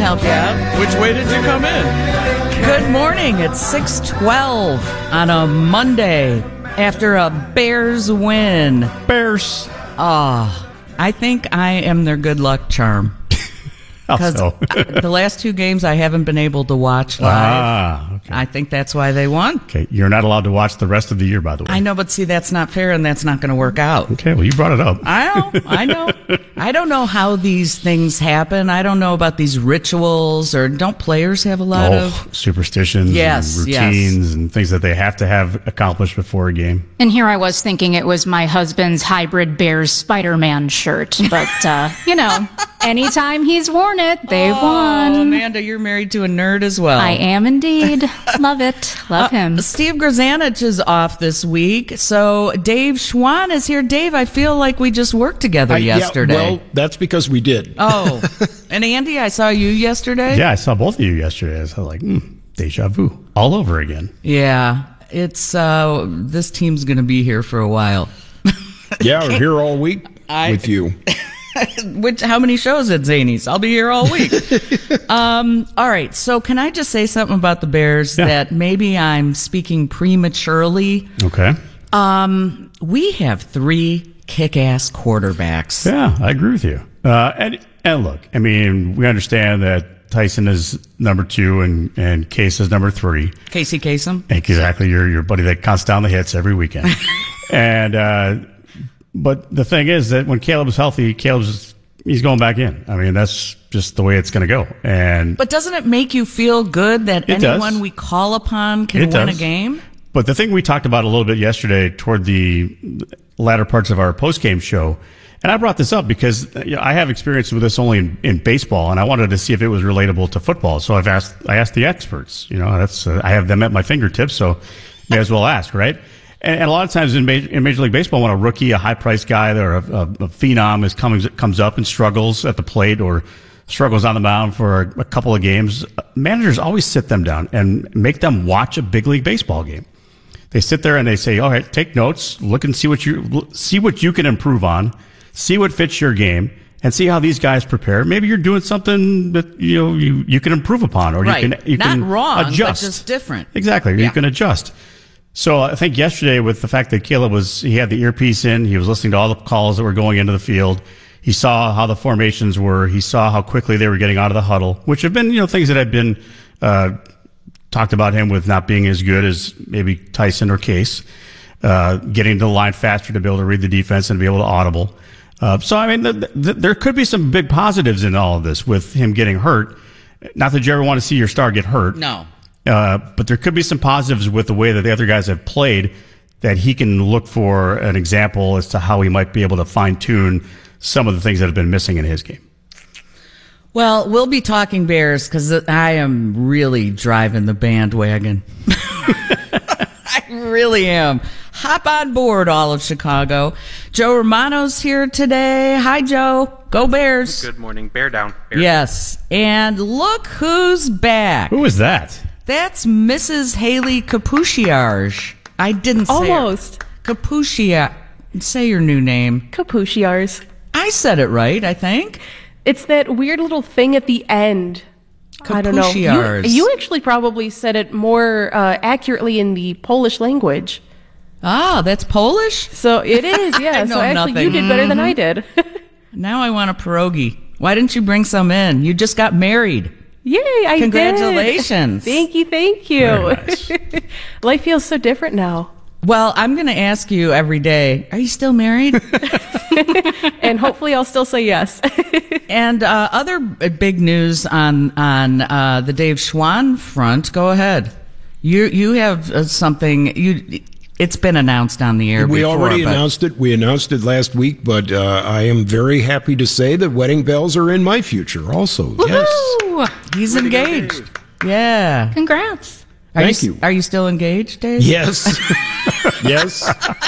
help you out. Which way did you come in? Good morning. It's 6:12 on a Monday after a Bears win. Bears. I think I am their good luck charm. Because the last two games I haven't been able to watch live. Okay. I think that's why they won. Okay, you're not allowed to watch the rest of the year, by the way. I know, but see, that's not fair, and that's not going to work out. Okay, well, you brought it up. I know. I don't know how these things happen. I don't know about these rituals, or don't players have a lot of superstitions and routines and things that they have to have accomplished before a game? And here I was thinking it was my husband's hybrid Bears Spider-Man shirt. But, anytime he's worn it, they've won. Amanda, you're married to a nerd as well. I am indeed. Love it. Love him. Steve Grzanich is off this week, so Dave Schwann is here. Dave, I feel like we just worked together yesterday. Yeah, well, that's because we did. Oh, and Andy, I saw you yesterday. Yeah, I saw both of you yesterday. I was like, deja vu all over again. Yeah, it's this team's going to be here for a while. Yeah, we're here all week with you. How many shows at Zanies? I'll be here all week. All right. So can I just say something about the Bears that maybe I'm speaking prematurely? Okay. We have three kick-ass quarterbacks. Yeah, I agree with you. And look, I mean, we understand that Tyson is number 2 and Case is number 3. Casey Kasem? Exactly. Your buddy that counts down the hits every weekend. But the thing is that when Caleb's healthy, he's going back in. I mean, that's just the way it's going to go. But doesn't it make you feel good that anyone we call upon can win a game? But the thing we talked about a little bit yesterday toward the latter parts of our post-game show, and I brought this up because I have experience with this only in baseball, and I wanted to see if it was relatable to football. So I asked the experts. I have them at my fingertips, so may as well ask, right? And a lot of times in Major League Baseball, when a rookie, a high-priced guy, or a phenom comes up and struggles at the plate or struggles on the mound for a couple of games, managers always sit them down and make them watch a big league baseball game. They sit there and they say, "All right, take notes, look and see what you can improve on, see what fits your game, and see how these guys prepare. Maybe you're doing something that you can improve upon, or you can not wrong, adjust. But just different. Exactly, you can adjust." So I think yesterday, with the fact that Caleb he had the earpiece in, he was listening to all the calls that were going into the field. He saw how the formations were. He saw how quickly they were getting out of the huddle, which have been, things that had been talked about him with not being as good as maybe Tyson or Case, getting to the line faster to be able to read the defense and be able to audible. So I mean, there could be some big positives in all of this with him getting hurt. Not that you ever want to see your star get hurt. No. But there could be some positives with the way that the other guys have played that he can look for an example as to how he might be able to fine-tune some of the things that have been missing in his game. Well, we'll be talking Bears because I am really driving the bandwagon. I really am. Hop on board, all of Chicago. Joe Romano's here today. Hi, Joe. Go Bears. Good morning. Bear down. Bear yes. And look who's back. Who is that? That's Mrs. Haley Capuchiarge. I didn't say almost. Capuchia. Say your new name. Capuchiarge. I said it right, I think. It's that weird little thing at the end. I don't know. You actually probably said it more accurately in the Polish language. Ah, that's Polish? So it is, yeah. So actually nothing. You did better than I did. Now I want a pierogi. Why didn't you bring some in? You just got married. Yay, I did. Congratulations. Thank you. Very nice. Life feels so different now. Well, I'm going to ask you every day, are you still married? And hopefully I'll still say yes. And other big news on the Dave Schwann front. Go ahead. You have something. It's been announced on the air before. We already announced it. We announced it last week, but I am very happy to say that wedding bells are in my future also. Woo-hoo! Yes. He's engaged. Yeah. Congrats. Thank you. Are you still engaged, Dave? Yes. Yes.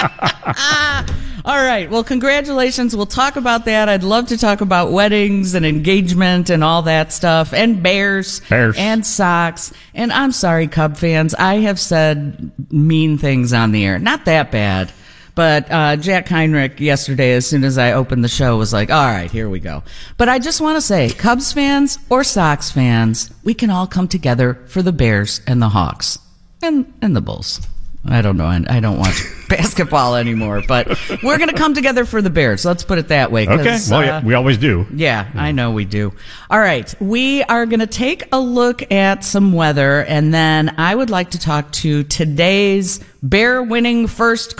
All right. Well, congratulations. We'll talk about that. I'd love to talk about weddings and engagement and all that stuff, and Bears. And Sox. And I'm sorry, Cub fans. I have said mean things on the air. Not that bad. But Jack Heinrich yesterday, as soon as I opened the show, was like, all right, here we go. But I just want to say, Cubs fans or Sox fans, we can all come together for the Bears and the Hawks and the Bulls. I don't know. I don't watch basketball anymore, but we're going to come together for the Bears. Let's put it that way. Okay. Well, yeah, we always do. Yeah, I know we do. All right. We are going to take a look at some weather, and then I would like to talk to today's Bear winning first